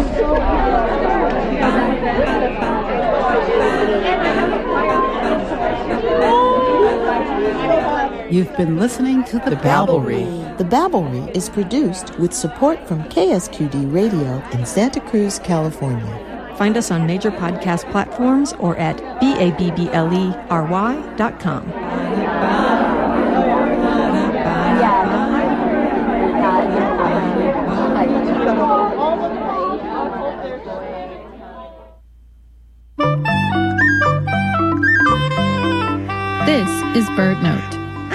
You've been listening to The Babblery. The Babblery is produced with support from KSQD Radio in Santa Cruz, California. Find us on major podcast platforms or at babblery.com. This is BirdNote.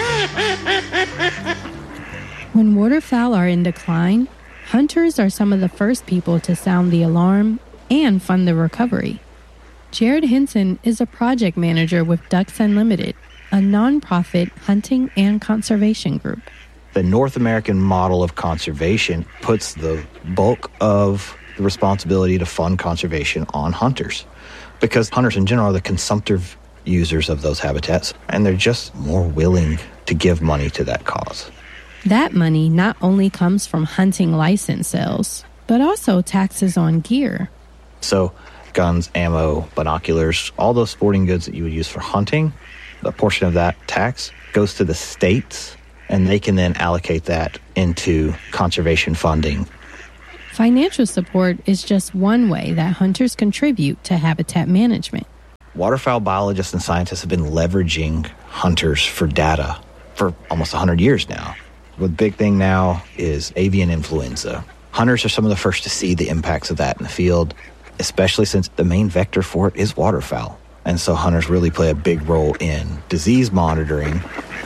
When waterfowl are in decline, hunters are some of the first people to sound the alarm and fund the recovery. Jared Hinson is a project manager with Ducks Unlimited, a nonprofit hunting and conservation group. The North American model of conservation puts the bulk of the responsibility to fund conservation on hunters, because hunters in general are the consumptive users of those habitats, and they're just more willing to give money to that cause. That money not only comes from hunting license sales, but also taxes on gear. So guns, ammo, binoculars, all those sporting goods that you would use for hunting, a portion of that tax goes to the states, and they can then allocate that into conservation funding. Financial support is just one way that hunters contribute to habitat management. Waterfowl biologists and scientists have been leveraging hunters for data for almost 100 years now. The big thing now is avian influenza. Hunters are some of the first to see the impacts of that in the field, especially since the main vector for it is waterfowl. And so hunters really play a big role in disease monitoring.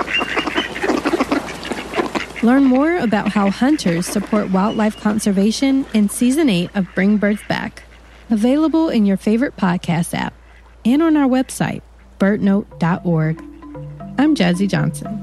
Learn more about how hunters support wildlife conservation in Season 8 of Bring Birds Back. Available in your favorite podcast app and on our website, birdnote.org. I'm Jazzy Johnson.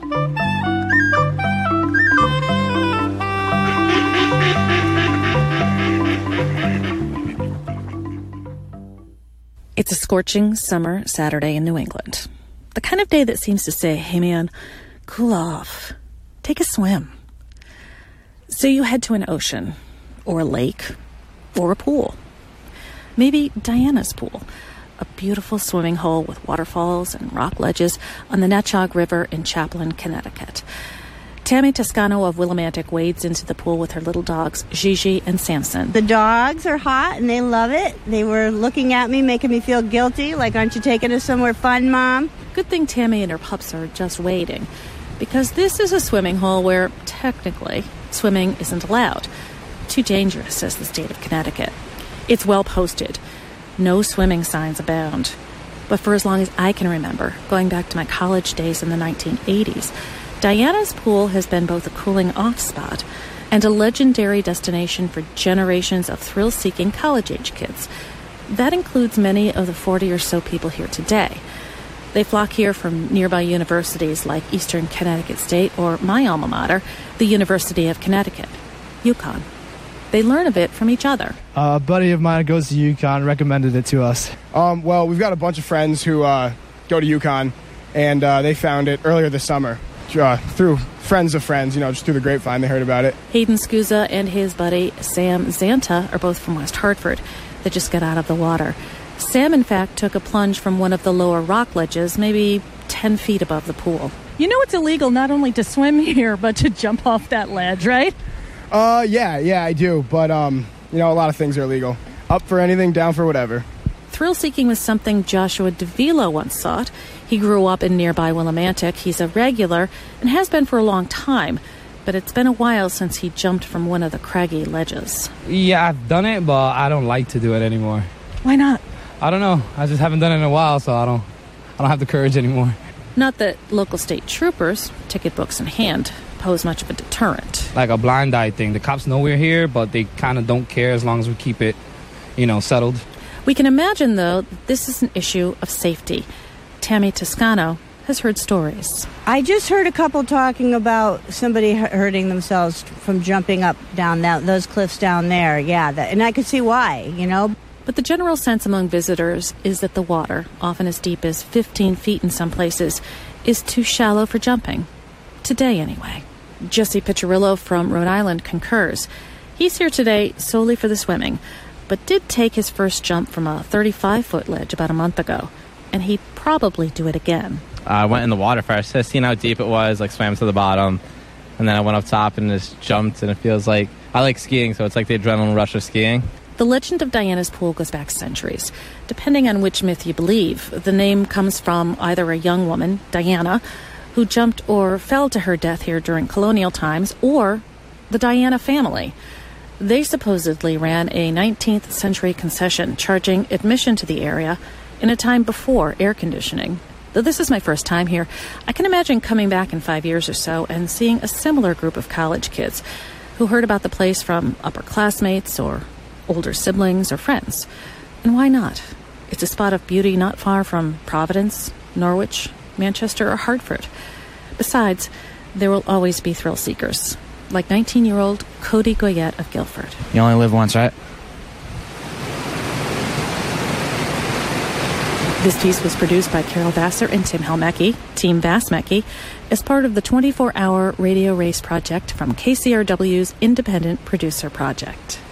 It's a scorching summer Saturday in New England. The kind of day that seems to say, hey man, cool off. Take a swim. So you head to an ocean, or a lake, or a pool. Maybe Diana's Pool, a beautiful swimming hole with waterfalls and rock ledges on the Natchaug River in Chaplin, Connecticut. Tammy Toscano of Willimantic wades into the pool with her little dogs, Gigi and Samson. The dogs are hot and they love it. They were looking at me, making me feel guilty, like, aren't you taking us somewhere fun, Mom? Good thing Tammy and her pups are just wading, because this is a swimming hole where, technically, swimming isn't allowed. Too dangerous, says the state of Connecticut. It's well posted. No swimming signs abound. But for as long as I can remember, going back to my college days in the 1980s, Diana's Pool has been both a cooling-off spot and a legendary destination for generations of thrill-seeking college-age kids. That includes many of the 40 or so people here today. They flock here from nearby universities like Eastern Connecticut State or my alma mater, the University of Connecticut, UConn. They learn a bit from each other. A buddy of mine goes to UConn, recommended it to us. Well, we've got a bunch of friends who go to UConn, and they found it earlier this summer. Through friends of friends, just through the grapevine, they heard about it. Hayden Scusa and his buddy Sam Zanta are both from West Hartford. They just got out of the water. Sam, in fact, took a plunge from one of the lower rock ledges, maybe 10 feet above the pool. You know it's illegal not only to swim here, but to jump off that ledge, right? Yeah, I do. But, a lot of things are illegal. Up for anything, down for whatever. Thrill-seeking was something Joshua DeVilo once sought. He grew up in nearby Willimantic. He's a regular and has been for a long time, but it's been a while since he jumped from one of the craggy ledges. Yeah, I've done it, but I don't like to do it anymore. Why not? I don't know. I just haven't done it in a while, so I don't have the courage anymore. Not that local state troopers, ticket books in hand, pose much of a deterrent. Like a blind eye thing. The cops know we're here, but they kind of don't care as long as we keep it, settled. We can imagine, though, this is an issue of safety. Tammy Toscano has heard stories. I just heard a couple talking about somebody hurting themselves from jumping up down those cliffs down there. Yeah, and I could see why, But the general sense among visitors is that the water, often as deep as 15 feet in some places, is too shallow for jumping. Today, anyway. Jesse Piccirillo from Rhode Island concurs. He's here today solely for the swimming, but did take his first jump from a 35-foot ledge about a month ago, and he'd probably do it again. I went in the water first, I seen how deep it was, like swam to the bottom, and then I went up top and just jumped, and it feels like, I like skiing, so it's like the adrenaline rush of skiing. The legend of Diana's Pool goes back centuries. Depending on which myth you believe, the name comes from either a young woman, Diana, who jumped or fell to her death here during colonial times, or the Diana family. They supposedly ran a 19th century concession charging admission to the area in a time before air conditioning. Though this is my first time here, I can imagine coming back in 5 years or so and seeing a similar group of college kids who heard about the place from upper classmates or older siblings or friends. And why not? It's a spot of beauty not far from Providence, Norwich, Manchester, or Hartford. Besides, there will always be thrill seekers, like 19-year-old Cody Goyette of Guilford. You only live once, right? This piece was produced by Carol Vassar and Tim Helmecki, Team Vassmecki, as part of the 24-hour radio race project from KCRW's Independent Producer Project.